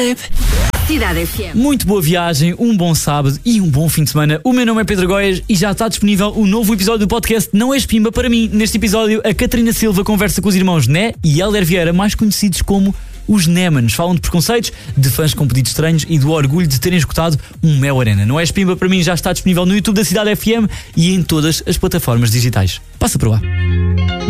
babe. Cidade FM. Muito boa viagem, um bom sábado e um bom fim de semana. O meu nome é Pedro Goias e já está disponível o novo episódio do podcast Não És Pimba para mim. Neste episódio, a Catarina Silva conversa com os irmãos Né e Hélder Vieira, mais conhecidos como os Némanos. Falam de preconceitos, de fãs com pedidos estranhos e do orgulho de terem escutado um Mel Arena. Não És Pimba para mim já está disponível no YouTube da Cidade FM e em todas as plataformas digitais. Passa por lá.